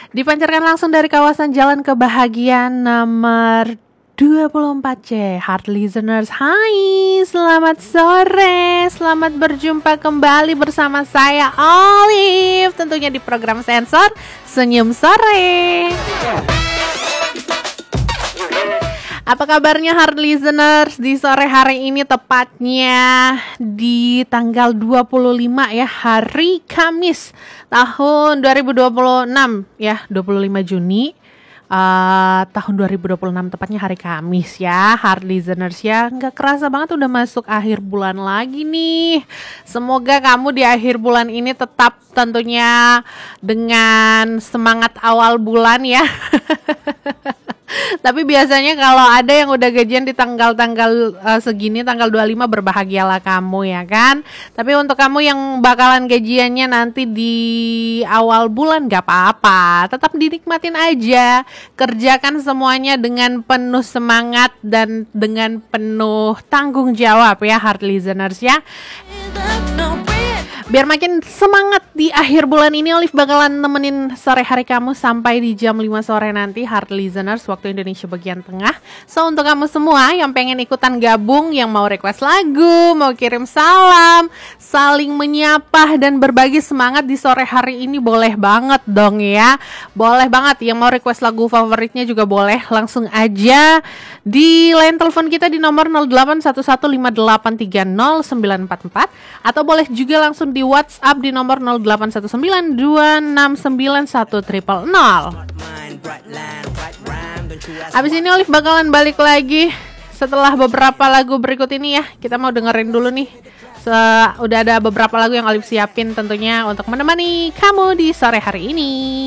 Dipancarkan langsung dari kawasan Jalan Kebahagiaan nomor 24C. Heart listeners, hai, selamat sore. Selamat berjumpa kembali bersama saya Olive, tentunya di program Sensor Senyum Sore. Apa kabarnya Heart listeners di sore hari ini, tepatnya di tanggal 25 ya, hari Kamis tahun 2026 ya, 25 Juni tahun 2026, tepatnya hari Kamis ya Heart listeners ya. Nggak kerasa banget udah masuk akhir bulan lagi nih. Semoga kamu di akhir bulan ini tetap tentunya dengan semangat awal bulan ya. Tapi biasanya kalau ada yang udah gajian di tanggal-tanggal segini, tanggal 25, berbahagialah kamu ya kan. Tapi untuk kamu yang bakalan gajiannya nanti di awal bulan, gak apa-apa, tetap dinikmatin aja. Kerjakan semuanya dengan penuh semangat dan dengan penuh tanggung jawab ya Heart listeners ya. Biar makin semangat di akhir bulan ini, Olive bakalan nemenin sore hari kamu sampai di jam 5 sore nanti Heart listeners, waktu Indonesia bagian tengah. So untuk kamu semua yang pengen ikutan gabung, yang mau request lagu, mau kirim salam, saling menyapa dan berbagi semangat di sore hari ini, boleh banget dong ya. Boleh banget, yang mau request lagu favoritnya juga boleh. Langsung aja di line telepon kita di nomor 081158300944, atau boleh juga langsung di WhatsApp di nomor 0819269100. Abis ini Olive bakalan balik lagi setelah beberapa lagu berikut ini ya. Kita mau dengerin dulu nih. Udah ada beberapa lagu yang Olive siapin tentunya untuk menemani kamu di sore hari ini.